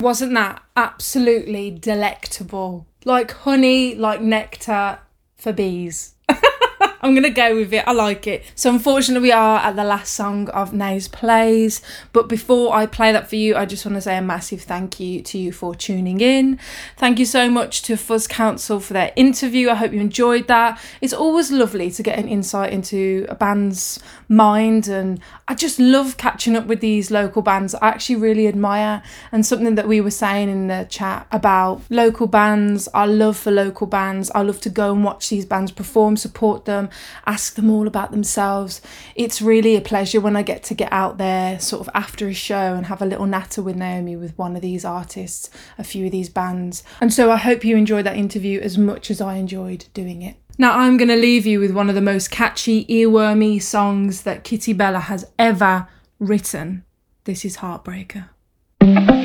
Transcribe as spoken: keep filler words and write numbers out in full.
Wasn't that absolutely delectable? Like honey, like nectar for bees. I'm going to go with it. I like it. So unfortunately we are at the last song of Nays Plays. But before I play that for you, I just want to say a massive thank you to you for tuning in. Thank you so much to Fuzz Council for their interview. I hope you enjoyed that. It's always lovely to get an insight into a band's mind, and I just love catching up with these local bands I actually really admire. And something that we were saying in the chat about local bands, our love for local bands. I love to go and watch these bands perform, support them, ask them all about themselves. It's really a pleasure when I get to get out there sort of after a show and have a little natter with Naomi with one of these artists, a few of these bands. And so I hope you enjoyed that interview as much as I enjoyed doing it. Now I'm going to leave you with one of the most catchy, earwormy songs that Kitty Bella has ever written. This is Heartbreaker.